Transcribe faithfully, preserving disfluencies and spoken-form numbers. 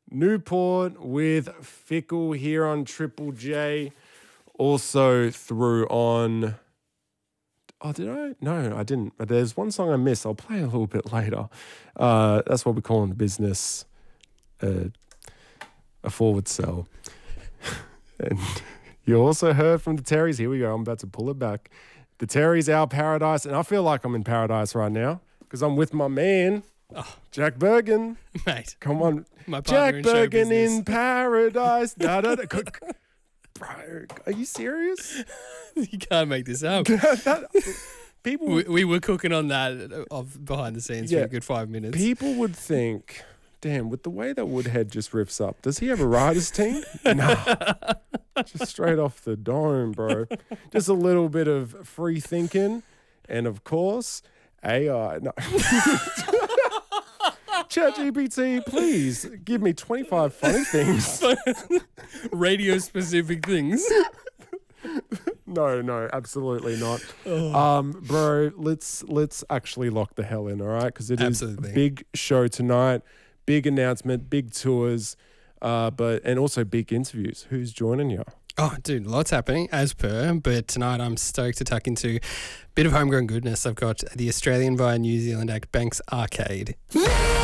Newport with Fickle here on Triple J. Also threw on... Oh, did I? No, I didn't. But there's one song I missed. I'll play a little bit later. Uh, that's what we call in business uh, a forward sell. And you also heard from the Terrys. Here we go. I'm about to pull it back. The Terrys, Our Paradise. And I feel like I'm in paradise right now because I'm with my man, oh. Jack Bergen. Mate. Come on. My Jack in Bergen in paradise. da, da, da. Bro, are you serious? You can't make this up. that, people, we, we were cooking on that of behind the scenes yeah, for a good five minutes. People would think, damn, with the way that Woodhead just riffs up, does he have a writers team? Nah, just straight off the dome, bro. Just a little bit of free thinking, and of course, A I. No. ChatGPT, please give me twenty-five funny things. Radio specific things. No, no, absolutely not. Oh. Um, bro, let's let's actually lock the hell in, all right? Because it is Absolutely. a big show tonight, big announcement, big tours, uh, but and also big interviews. Who's joining you? Oh, dude, lots happening as per, but tonight I'm stoked to tuck into a bit of homegrown goodness. I've got the Australian via New Zealand act Banks Arcade.